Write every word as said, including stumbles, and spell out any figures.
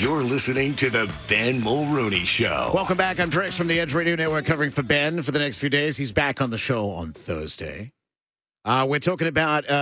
You're listening to the Ben Mulrooney Show. Welcome back. I'm Drex from the Edge Radio Network covering for Ben for the next few days. He's back on the show on Thursday. Uh, we're talking about... Uh,